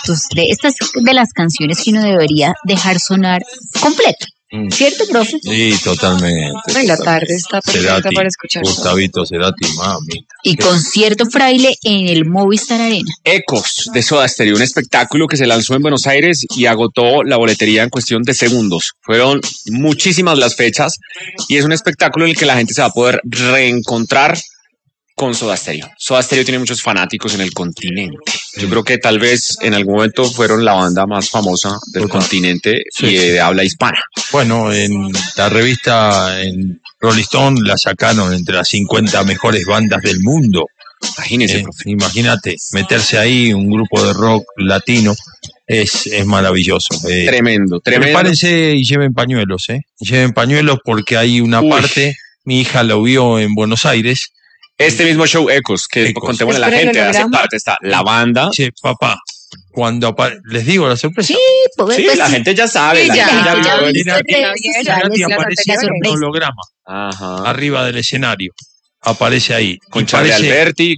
estas de las canciones que uno debería dejar sonar completo. ¿Cierto, profe? Sí, totalmente. En la tarde está perfecta Cerati, para escuchar. Gustavito Cerati, mami. Y concierto fraile en el Movistar Arena. Ecos de Soda Stereo, un espectáculo que se lanzó en Buenos Aires y agotó la boletería en cuestión de segundos. Fueron muchísimas las fechas y es un espectáculo en el que la gente se va a poder reencontrar con Soda Stereo. Soda Stereo tiene muchos fanáticos en el continente. Yo creo que tal vez en algún momento fueron la banda más famosa del continente y de habla hispana. Bueno, en la revista, en Rolling Stone, la sacaron entre las 50 mejores bandas del mundo. Imagínese, profe. Imagínate, meterse ahí, un grupo de rock latino, es maravilloso. Tremendo, tremendo. Prepárense y lleven pañuelos, Lleven pañuelos porque hay una parte, mi hija lo vio en Buenos Aires. Este mismo show, Ecos, que contémosle a la gente, hace parte, está la banda. Che, papá, cuando les digo la sorpresa. Sí, pues, la gente ya sabe. Sí, la gente ya Cerati aparecía en un holograma. Ajá. Arriba del escenario. Aparece ahí. Con Charlie Alberti,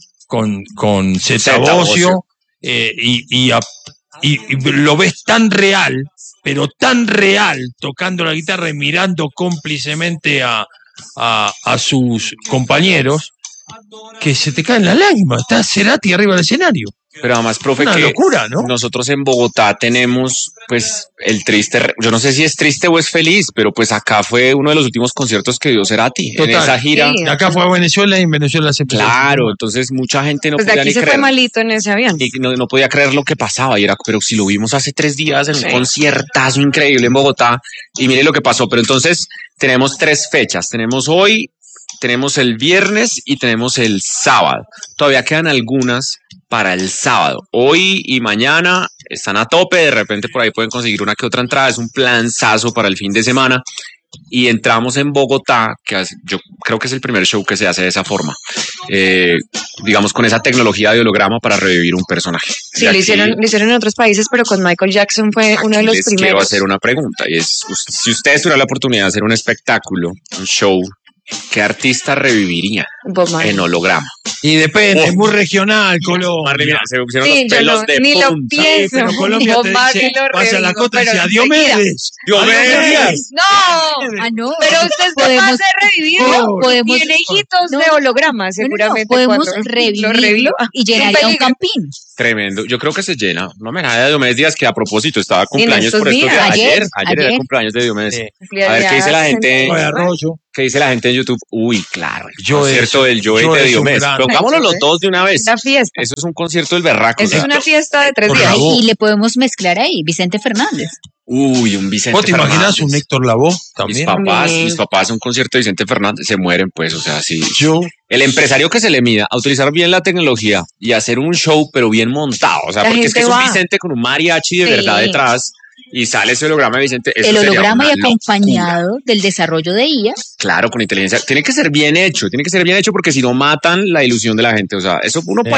con Zeta Bosio, y lo ves tan real, pero tan real, tocando la guitarra y mirando cómplicemente a sus compañeros, que se te caen las lágrimas. Está Cerati arriba del escenario. Pero además, profe, una locura, ¿no? Nosotros en Bogotá tenemos, pues, el triste, yo no sé si es triste o es feliz, pero pues acá fue uno de los últimos conciertos que dio Cerati. Total. En esa gira. Sí. Acá fue a Venezuela y en Venezuela se empezó. Claro, entonces mucha gente no Pues de podía aquí ni se creer. fue malito en ese avión. Y no podía creer lo que pasaba. Y era, pero si lo vimos hace 3 días en un conciertazo increíble en Bogotá, y mire lo que pasó. Pero entonces tenemos 3 fechas. Tenemos hoy, tenemos el viernes y tenemos el sábado. Todavía quedan algunas para el sábado. Hoy y mañana están a tope, de repente por ahí pueden conseguir una que otra entrada, es un planzazo para el fin de semana. Y entramos en Bogotá, que yo creo que es el primer show que se hace de esa forma, digamos con esa tecnología de holograma para revivir un personaje. Sí, lo hicieron en otros países, pero con Michael Jackson fue uno de los primeros. Quiero hacer una pregunta, y es, si ustedes tuvieran la oportunidad de hacer un espectáculo, un show, ¿qué artista reviviría en holograma? Y depende, es muy regional, Colombia. Se pusieron Sí, los pelos de ni punta. lo pienso. Pero Colombia te dice, pasa la costa y dice, a Diomedes. ¡Diomedes! No, no. pero usted es capaz de revivirlo. Tiene hijitos de holograma, seguramente. Podemos revivirlo y llenaría un campín. Tremendo. Yo creo que se llena. No me de Diomedes Díaz, que a propósito estaba cumpleaños por estos días. Ayer era el cumpleaños de Diomedes. Sí. A ver qué dice la gente. Arroyo. ¿Qué dice la gente en YouTube? Uy, claro. El Yo concierto del Joey de Diomedes. Pongámoslo los dos de una vez. La fiesta. Eso es un concierto del berraco. Eso es una fiesta de 3 días. Y le podemos mezclar ahí Vicente Fernández. Uy, un Vicente ¿Vos te Fernández. imaginas un Héctor Lavoe también? Mis papás un concierto de Vicente Fernández se mueren, pues, o sea, sí. Yo. El empresario que se le mida a utilizar bien la tecnología y hacer un show, pero bien montado, o sea, porque es que es un Vicente con un mariachi de verdad detrás y sale ese holograma de Vicente. Eso el holograma y sería una acompañado locura. del desarrollo de IA. Claro, con inteligencia. Tiene que ser bien hecho porque si no matan la ilusión de la gente, o sea, eso uno puede